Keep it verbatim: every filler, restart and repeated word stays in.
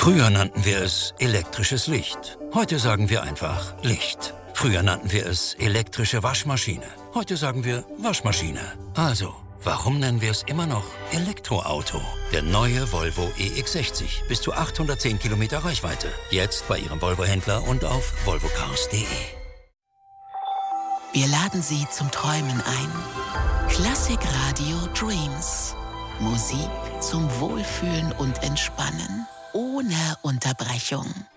Früher nannten wir es elektrisches Licht. Heute sagen wir einfach Licht. Früher nannten wir es elektrische Waschmaschine. Heute sagen wir Waschmaschine. Also, warum nennen wir es immer noch Elektroauto? Der neue Volvo E X sechzig. Bis zu achthundertzehn Kilometer Reichweite. Jetzt bei Ihrem Volvo-Händler und auf volvo cars punkt de. Wir laden Sie zum Träumen ein. Klassik Radio Dreams. Musik zum Wohlfühlen und Entspannen. Ohne Unterbrechung.